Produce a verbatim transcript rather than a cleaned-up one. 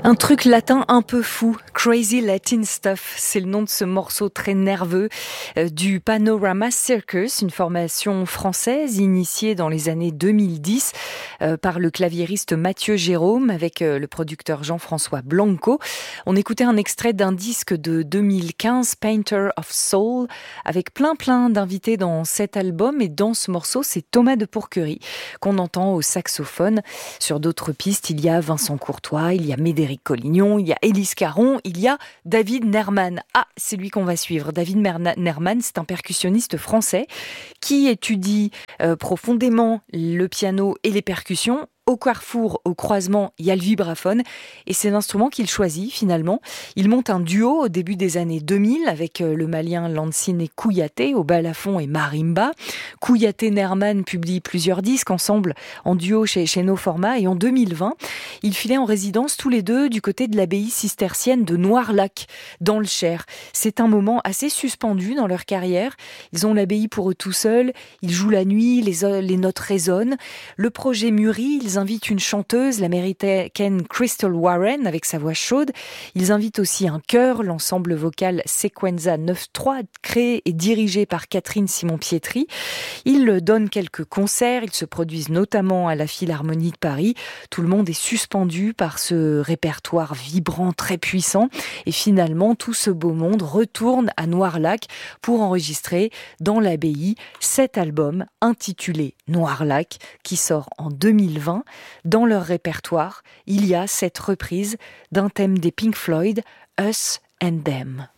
Un truc latin un peu fou, Crazy Latin Stuff, c'est le nom de ce morceau très nerveux euh, du Panorama Circus, une formation française initiée dans les années deux mille dix euh, par le claviériste Mathieu Jérôme avec euh, le producteur Jean-François Blanco. On écoutait un extrait d'un disque de deux mille quinze, Painter of Soul, avec plein plein d'invités dans cet album, et dans ce morceau, c'est Thomas de Pourquerie qu'on entend au saxophone. Sur d'autres pistes, il y a Vincent Courtois, il y a Médéric Collignon, il y a Élise Caron, il y a David Nerman. Ah, c'est lui qu'on va suivre. David Nerman, c'est un percussionniste français qui étudie euh, profondément le piano et les percussions. Au carrefour, au croisement, il y a le vibraphone et c'est l'instrument qu'il choisit finalement. Il monte un duo au début des années deux mille avec le malien Lansine Kouyaté au balafon et marimba. Kouyaté-Nerman publient plusieurs disques ensemble en duo chez, chez No Format, et en deux mille vingt, ils filaient en résidence tous les deux du côté de l'abbaye cistercienne de Noirlac dans le Cher. C'est un moment assez suspendu dans leur carrière. Ils ont l'abbaye pour eux tout seuls, ils jouent la nuit, les, les notes résonnent. Le projet mûrit, ils invitent une chanteuse, l'américaine Crystal Warren, avec sa voix chaude. Ils invitent aussi un chœur, l'ensemble vocal Sequenza neuf trois, créé et dirigé par Catherine Simon-Pietri. Ils donnent quelques concerts, ils se produisent notamment à la Philharmonie de Paris. Tout le monde est suspendu par ce répertoire vibrant, très puissant. Et finalement, tout ce beau monde retourne à Noirlac pour enregistrer dans l'abbaye cet album intitulé Noirlac, qui sort en deux mille vingt. Dans leur répertoire, il y a cette reprise d'un thème des Pink Floyd, Us and Them.